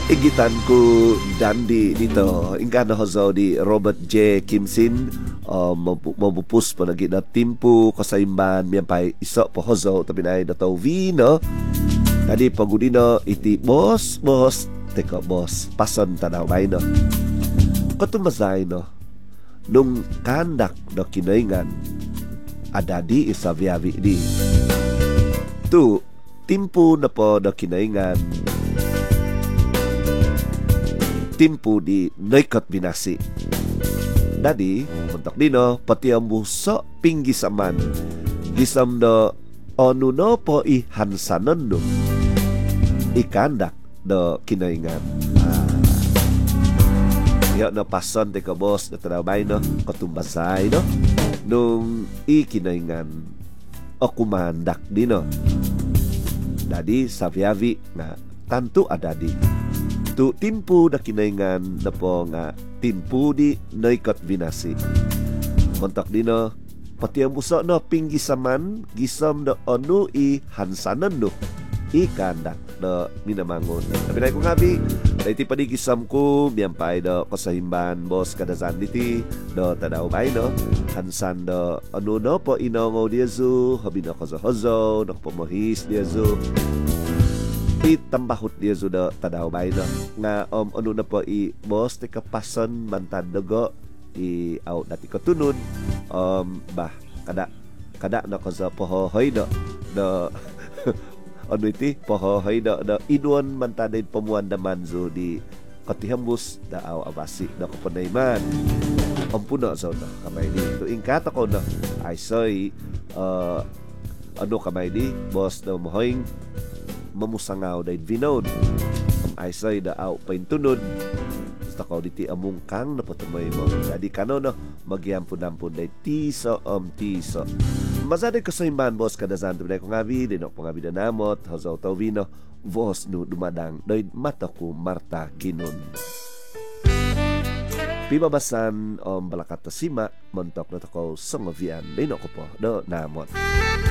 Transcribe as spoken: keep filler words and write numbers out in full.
Igitanku Dandi dito ingkano hozo di Robert J. Kimsin uh, mabupus pa lagi na timpu kasaimban miyapay iso po hozo tapi na dato vino tadi pagudino iti bos bos teka bos pason tanaw bay no katumazay no nung kandak do kinaingan ada di isa viavi di tu timpu na po do kinaingan timpu di Noikot Binasi. Dadi, untuk dino, pati ang buso pinggi saman. Gisam do onu no po i hansanon no. Ikandak do kinaingan. Ah. Yo no pason te ka bos na tarabay no, katumbasay no. Nung i kinaingan o kumandak dino. Dadi sa viavi nga tantu ada di. Tu timpu na kinaingan na po nga timpu di Noikot Binasi. Kontak dino pati ang buso no pinggi saman gisam do onu i hansanan no ikandak do minamangon. Tapi na ko ngabi dahiti pa di gisam ko miyampay do kasahimban bos kadazan diti do tadaw bay no hansan do onu no po inongo diazu habi no hozo-hozo no pomohis diazu tambahut dia sudah tadaw bay no nga om um, ano na po i bos te kapason mantan dogo i out dati ko tunod um bah kada kada na ko sa pohohoy do do ano iti pohohoy do do idon mantan din pamuan da manzo di katihambus da aw abasi da ko panayman om puno so no kamay di to ingkata ko no I say uh, ano kamay di bos do mohoing mamusangaw dahil vinod ang aysay da aw paintunod basta ko diti among kang napatumay mo jadi kano no magyampun-ampun dahil tiso om tiso mazade ko sa imban bos kadazan tumay ko ngabi din ako ngabi na namot hazaw tawino vos no dumadang dahil mata ko Marta Ginon pibabasan om balakata sima montok na tako sangavian din ako po do namot